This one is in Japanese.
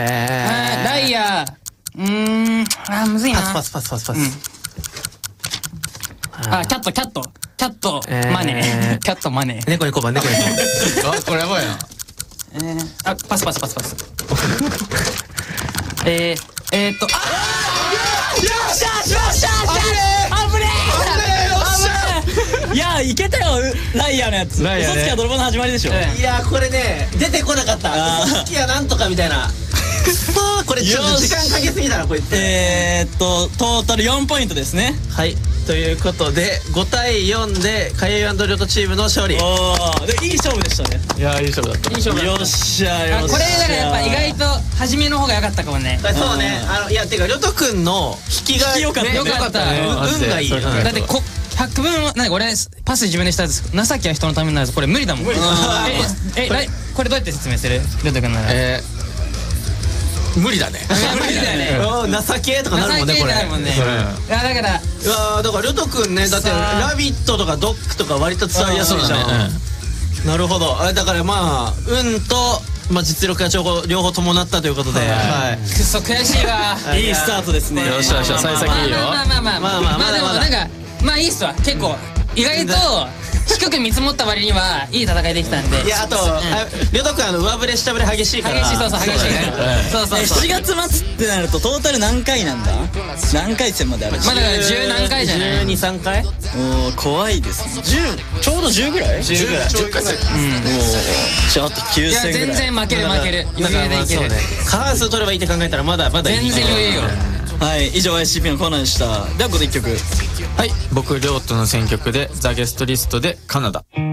ライアー。むずいな。 パス。 キャット、マネ。キャット、マネ。 猫に小判。あ、 これやばいな。 パス。 よっしゃいやいけたよライアーのやつ。嘘つきは泥棒の始まりでしょ。 いやこれね出てこなかった。好きやなんとかみたいな。くそー、これちょっと時間かけすぎたなこいつ。 トータル4ポイントですね。 はい、ということで5対4でかゆい&りょうとチームの勝利。 おー、でいい勝負でしたね。 いやいい勝負だった。 よっしゃよっしゃ。 これだからやっぱ意外と初めの方が良かったかもね。 そうね、いやてかりょうとくんの引きが良かったね。 よかった。 運がいい。 だって100分は俺パス自分でしたやつ、情けは人のためになる。これ無理だもん。これどうやって説明する？りょうとくんなら。 無理だね。 無理だよね。 情けとかなるもんねこれ。 いやだからりょうとくんね、だってラビットとかドッグとか割と伝わりやすいじゃん。なるほど。だからまあ運と実力が両方伴ったということで、 くそ悔しいわ。 いいスタートですね。 よっしゃ幸先いいよ。 まあでもなんかまあいいっすわ。結構意外と低く見積もった割にはいい戦いできたんで。 いやあとりょうとくん上振れ下振れ激しいから。 激しい。そう 7月末ってなるとトータル何回なんだ？何回戦まである？ まあだから10何回じゃない？ 12、3回。 おー怖いですね。10ちょうど10ぐらい ？10ぐらい。 10回戦。 じゃああと9 いや戦ぐらい。 全然負ける余裕でいける。 過半数取ればいいって考えたらまだいい。 全然余裕よ。 はい、以上 ICP のコーナーでした。ではここで1曲。 はい、僕りょうとの選曲でザ・ゲストリストでカナダ。